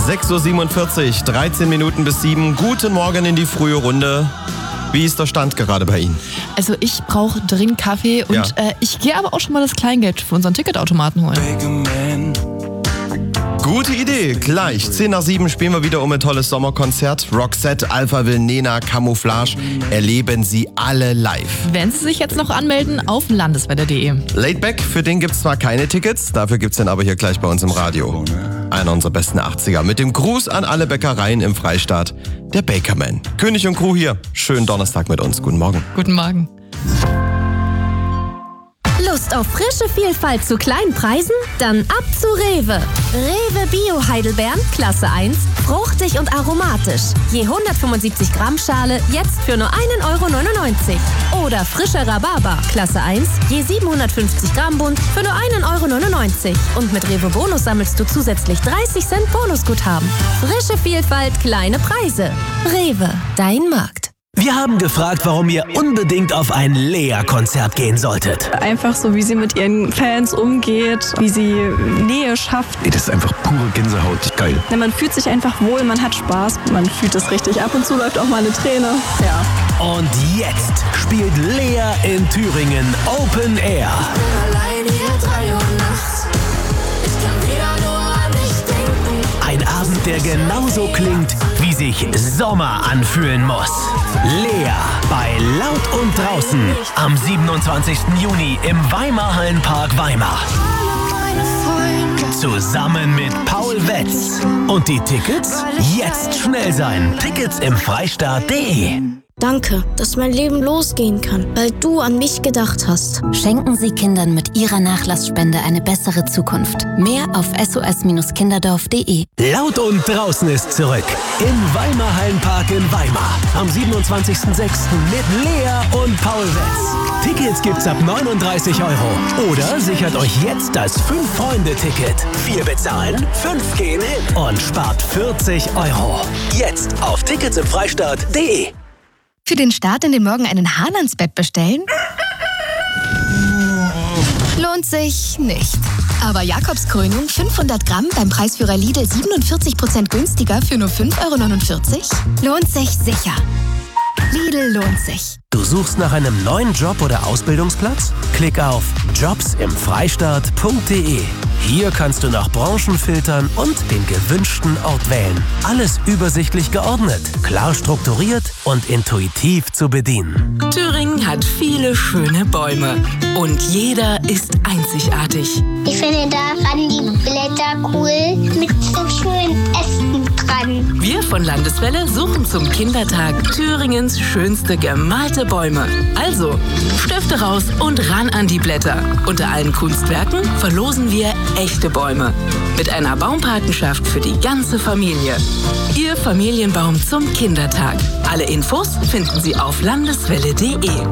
6.47 Uhr, 13 Minuten bis 7. Guten Morgen in die frühe Runde. Wie ist der Stand gerade bei Ihnen? Also ich brauche dringend Kaffee und ich gehe aber auch schon mal das Kleingeld für unseren Ticketautomaten holen. Gute Idee. Gleich 10 nach 7 spielen wir wieder ein tolles Sommerkonzert. Roxette, Alphaville, Nena, Camouflage. Erleben Sie alle live. Wenn Sie sich jetzt noch anmelden, auf landeswelle.de. Laidback, für den gibt's zwar keine Tickets, dafür gibt's den aber hier gleich bei uns im Radio. Einer unserer besten 80er. Mit dem Gruß an alle Bäckereien im Freistaat, der Bakerman. König und Crew hier. Schönen Donnerstag mit uns. Guten Morgen. Guten Morgen. Lust auf frische Vielfalt zu kleinen Preisen? Dann ab zu Rewe. Rewe Bio Heidelbeeren, Klasse 1, fruchtig und aromatisch. Je 175 Gramm Schale, jetzt für nur 1,99 €. Oder frischer Rhabarber, Klasse 1, je 750 Gramm Bund, für nur 1,99 €. Und mit Rewe Bonus sammelst du zusätzlich 30 Cent Bonusguthaben. Frische Vielfalt, kleine Preise. Rewe, dein Markt. Wir haben gefragt, warum ihr unbedingt auf ein Lea-Konzert gehen solltet. Einfach so, wie sie mit ihren Fans umgeht, wie sie Nähe schafft. Das ist einfach pure Gänsehaut. Geil. Ja, man fühlt sich einfach wohl, man hat Spaß, man fühlt es richtig. Ab und zu läuft auch mal eine Träne. Ja. Und jetzt spielt Lea in Thüringen Open Air. Allein hier 3 Uhr nachts. Ich kann wieder nur an dich denken. Ein Abend, der genauso klingt, wie sich Sommer anfühlen muss. Lea bei Laut und Draußen am 27. Juni im Weimar Hallenpark Weimar. Zusammen mit Paul Wetz. Und die Tickets? Jetzt schnell sein. Tickets im Freistaat.de. Danke, dass mein Leben losgehen kann, weil du an mich gedacht hast. Schenken Sie Kindern mit Ihrer Nachlassspende eine bessere Zukunft. Mehr auf sos-kinderdorf.de. Laut und Draußen ist zurück. Im Weimar Hallenpark in Weimar. Am 27.06. mit Lea und Paul Wetz. Tickets gibt's ab 39 €. Oder sichert euch jetzt das 5-Freunde-Ticket. 4 bezahlen, 5 gehen hin und spart 40 €. Jetzt auf ticketsimfreistaat.de. Für den Start in den Morgen einen Hahn ans Bett bestellen? Lohnt sich nicht. Aber Jakobskrönung 500 Gramm beim Preisführer Lidl 47% günstiger für nur 5,49 € lohnt sich sicher. Lidl lohnt sich. Du suchst nach einem neuen Job oder Ausbildungsplatz? Klick auf jobsimfreistaat.de. Hier kannst du nach Branchen filtern und den gewünschten Ort wählen. Alles übersichtlich geordnet, klar strukturiert und intuitiv zu bedienen. Thüringen hat viele schöne Bäume und jeder ist einzigartig. Ich finde daran die Blätter cool mit so schönen Ästen dran. Wir von Landeswelle suchen zum Kindertag Thüringens schönste gemalte Bäume. Also, Stifte raus und ran an die Blätter. Unter allen Kunstwerken verlosen wir echte Bäume. Mit einer Baumpatenschaft für die ganze Familie. Ihr Familienbaum zum Kindertag. Alle Infos finden Sie auf landeswelle.de.